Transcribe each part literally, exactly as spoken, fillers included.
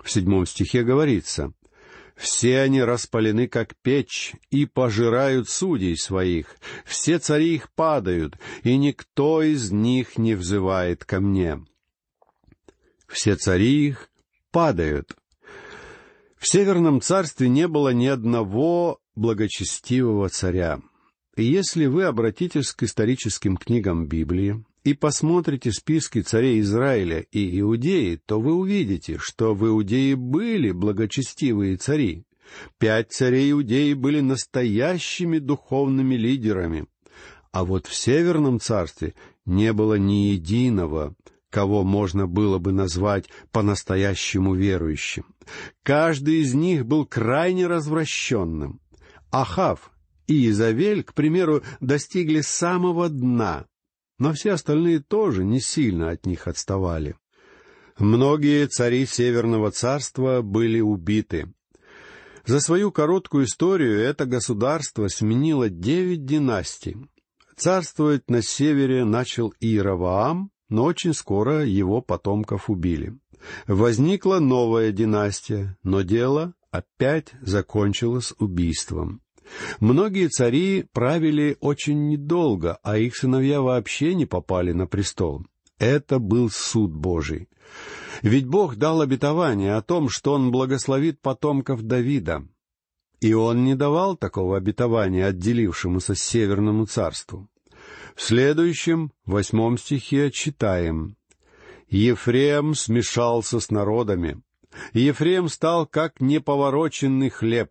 В седьмом стихе говорится: «Все они распалены, как печь, и пожирают судей своих. Все цари их падают, и никто из них не взывает ко мне». Все цари их падают. В Северном царстве не было ни одного благочестивого царя. И если вы обратитесь к историческим книгам Библии и посмотрите списки царей Израиля и Иудеи, то вы увидите, что в Иудее были благочестивые цари. Пять царей Иудеи были настоящими духовными лидерами. А вот в Северном царстве не было ни единого, кого можно было бы назвать по-настоящему верующим. Каждый из них был крайне развращенным. Ахав и Иезавель, к примеру, достигли самого дна, но все остальные тоже не сильно от них отставали. Многие цари Северного царства были убиты. За свою короткую историю это государство сменило девять династий. Царствовать на севере начал Иеровоам, но очень скоро его потомков убили. Возникла новая династия, но дело опять закончилось убийством. Многие цари правили очень недолго, а их сыновья вообще не попали на престол. Это был суд Божий. Ведь Бог дал обетование о том, что Он благословит потомков Давида. И Он не давал такого обетования отделившемуся Северному царству. В следующем, восьмом стихе, читаем: «Ефрем смешался с народами. Ефрем стал, как неповороченный хлеб».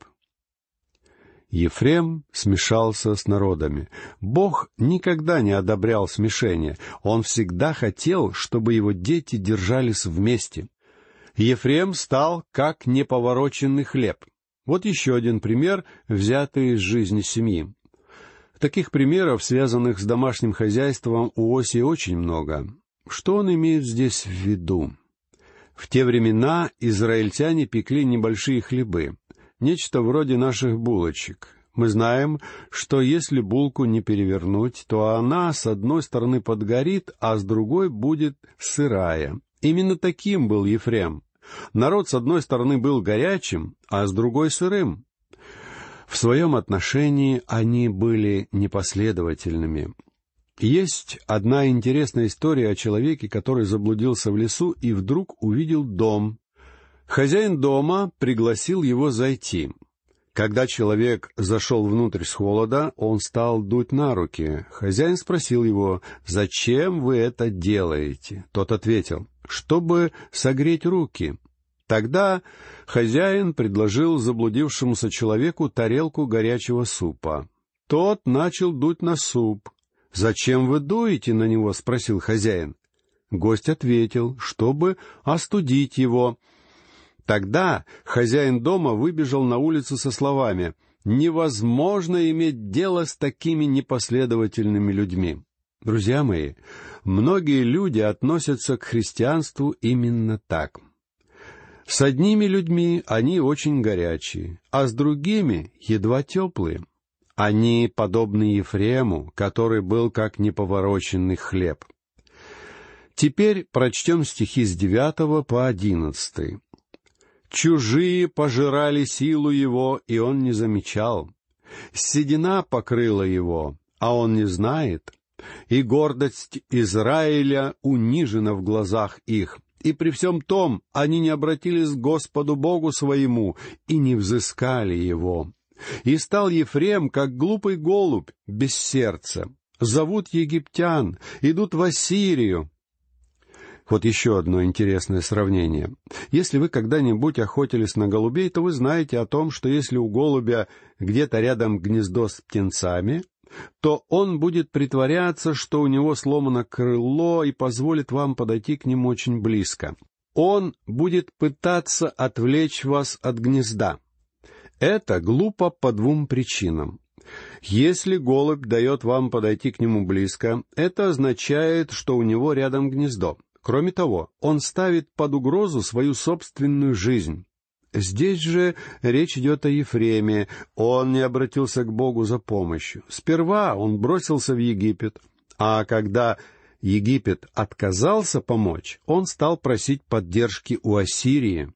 Ефрем смешался с народами. Бог никогда не одобрял смешение. Он всегда хотел, чтобы его дети держались вместе. Ефрем стал, как неповороченный хлеб. Вот еще один пример, взятый из жизни семьи. Таких примеров, связанных с домашним хозяйством, у Осии очень много. Что он имеет здесь в виду? В те времена израильтяне пекли небольшие хлебы, нечто вроде наших булочек. Мы знаем, что если булку не перевернуть, то она с одной стороны подгорит, а с другой будет сырая. Именно таким был Ефрем. Народ с одной стороны был горячим, а с другой сырым. В своем отношении они были непоследовательными. Есть одна интересная история о человеке, который заблудился в лесу и вдруг увидел дом. Хозяин дома пригласил его зайти. Когда человек зашел внутрь с холода, он стал дуть на руки. Хозяин спросил его: «Зачем вы это делаете?» Тот ответил: «Чтобы согреть руки». Тогда хозяин предложил заблудившемуся человеку тарелку горячего супа. Тот начал дуть на суп. «Зачем вы дуете на него?» — спросил хозяин. Гость ответил: «Чтобы остудить его». Тогда хозяин дома выбежал на улицу со словами: «Невозможно иметь дело с такими непоследовательными людьми». Друзья мои, многие люди относятся к христианству именно так. С одними людьми они очень горячие, а с другими едва теплые. Они подобны Ефрему, который был как неповороченный хлеб. Теперь прочтем стихи с девятого по одиннадцатый. «Чужие пожирали силу его, и он не замечал. Седина покрыла его, а он не знает. И гордость Израиля унижена в глазах их. И при всем том они не обратились к Господу Богу своему и не взыскали Его. И стал Ефрем, как глупый голубь, без сердца. Зовут египтян, идут в Ассирию». Вот еще одно интересное сравнение. Если вы когда-нибудь охотились на голубей, то вы знаете о том, что если у голубя где-то рядом гнездо с птенцами, то он будет притворяться, что у него сломано крыло, и позволит вам подойти к нему очень близко. Он будет пытаться отвлечь вас от гнезда. Это глупо по двум причинам. Если голубь дает вам подойти к нему близко, это означает, что у него рядом гнездо. Кроме того, он ставит под угрозу свою собственную жизнь. Здесь же речь идет о Ефреме. Он не обратился к Богу за помощью. Сперва он бросился в Египет, а когда Египет отказался помочь, он стал просить поддержки у Ассирии.